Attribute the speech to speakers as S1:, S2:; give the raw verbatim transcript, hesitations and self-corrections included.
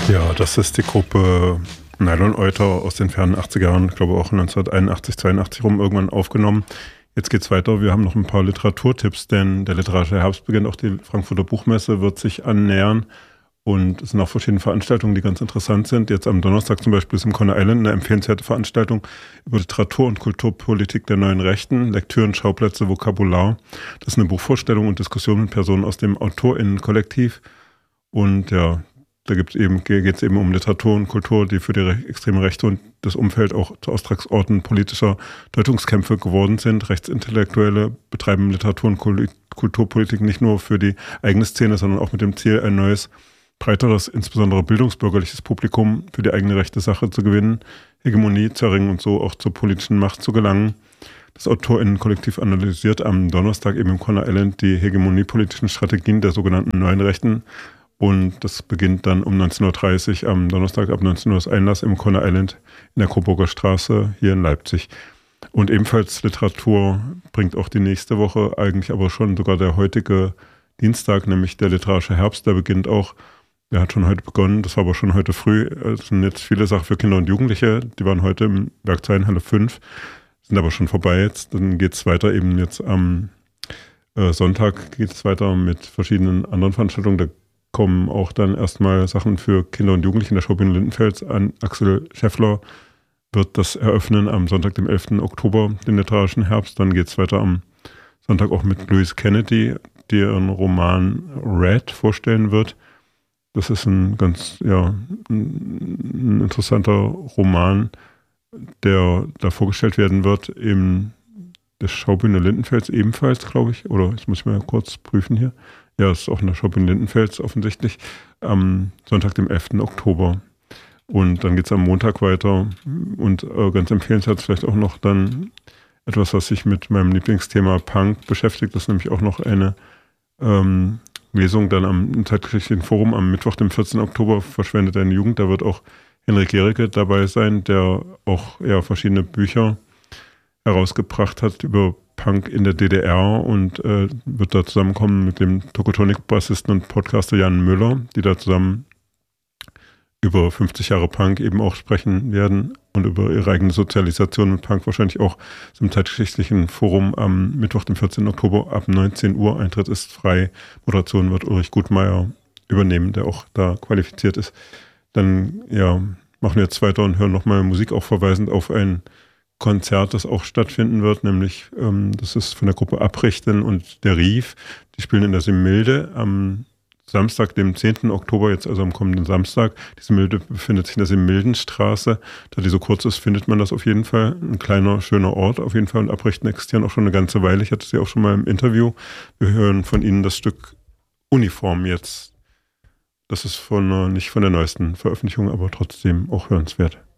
S1: Ja, das ist die Gruppe Nylon Euter aus den fernen achtziger Jahren, ich glaube auch neunzehnhunderteinundachtzig, zweiundachtzig rum irgendwann aufgenommen. Jetzt geht's weiter. Wir haben noch ein paar Literaturtipps, denn der literarische Herbst beginnt. Auch die Frankfurter Buchmesse wird sich annähern. Und es sind auch verschiedene Veranstaltungen, die ganz interessant sind. Jetzt am Donnerstag zum Beispiel ist im Conner Island eine empfehlenswerte Veranstaltung über Literatur- und Kulturpolitik der neuen Rechten, Lektüren, Schauplätze, Vokabular. Das ist eine Buchvorstellung und Diskussion mit Personen aus dem AutorInnen-Kollektiv. Und ja, da gibt's eben, geht es eben um Literatur und Kultur, die für die re- extreme Rechte und das Umfeld auch zu Austragsorten politischer Deutungskämpfe geworden sind. Rechtsintellektuelle betreiben Literatur- und Kul- Kulturpolitik nicht nur für die eigene Szene, sondern auch mit dem Ziel, ein neues, breiteres, insbesondere bildungsbürgerliches Publikum für die eigene rechte Sache zu gewinnen, Hegemonie zu erringen und so auch zur politischen Macht zu gelangen. Das AutorInnen-Kollektiv analysiert am Donnerstag eben im Conner Island die hegemoniepolitischen Strategien der sogenannten neuen Rechten. Und das beginnt dann um neunzehn Uhr dreißig am Donnerstag ab neunzehn Uhr das Einlass im Conner Island in der Coburger Straße hier in Leipzig. Und ebenfalls Literatur bringt auch die nächste Woche, eigentlich aber schon sogar der heutige Dienstag, nämlich der literarische Herbst, der beginnt auch, der hat schon heute begonnen, das war aber schon heute früh. Es sind jetzt viele Sachen für Kinder und Jugendliche, die waren heute im Werkzeilenhalle fünf, sind aber schon vorbei jetzt. Dann geht es weiter eben jetzt am äh, Sonntag geht es weiter mit verschiedenen anderen Veranstaltungen. Da kommen auch dann erstmal Sachen für Kinder und Jugendliche in der Schaubühne Lindenfels an. Axel Scheffler wird das eröffnen am Sonntag, dem elften Oktober, den literarischen Herbst. Dann geht es weiter am Sonntag auch mit Louise Kennedy, die ihren Roman Red vorstellen wird. Das ist ein ganz, ja, ein interessanter Roman, der da vorgestellt werden wird in der Schaubühne Lindenfels ebenfalls, glaube ich. Oder jetzt muss ich mal kurz prüfen hier. Ja, es ist auch in der Schaubühne Lindenfels offensichtlich. Am Sonntag, dem elften Oktober. Und dann geht es am Montag weiter. Und äh, ganz empfehlenswert vielleicht auch noch dann etwas, was sich mit meinem Lieblingsthema Punk beschäftigt. Das ist nämlich auch noch eine ähm, Lesung dann am Zeitgeschichtlichen Forum am Mittwoch, dem vierzehnten Oktober, Verschwendet deine Jugend. Da wird auch Henrik Gericke dabei sein, der auch ja, verschiedene Bücher herausgebracht hat über Punk in der D D R und äh, wird da zusammenkommen mit dem Tokotronic-Bassisten und Podcaster Jan Müller, die da zusammen über fünfzig Jahre Punk eben auch sprechen werden und über ihre eigene Sozialisation mit Punk wahrscheinlich auch zum Zeitgeschichtlichen Forum am Mittwoch, dem vierzehnten Oktober ab neunzehn Uhr. Eintritt ist frei. Moderation wird Ulrich Gutmeier übernehmen, der auch da qualifiziert ist. Dann ja, machen wir jetzt weiter und hören nochmal Musik, auch verweisend auf ein Konzert, das auch stattfinden wird, nämlich ähm, das ist von der Gruppe Abrichten und der Rief. Die spielen in der Similde am Samstag, dem zehnten Oktober, jetzt also am kommenden Samstag. Die Similde befindet sich in der Simildenstraße. Da die so kurz ist, findet man das auf jeden Fall. Ein kleiner, schöner Ort auf jeden Fall. Und Abrichten existieren auch schon eine ganze Weile. Ich hatte sie auch schon mal im Interview. Wir hören von ihnen das Stück Uniform jetzt. Das ist von, nicht von der neuesten Veröffentlichung, aber trotzdem auch hörenswert.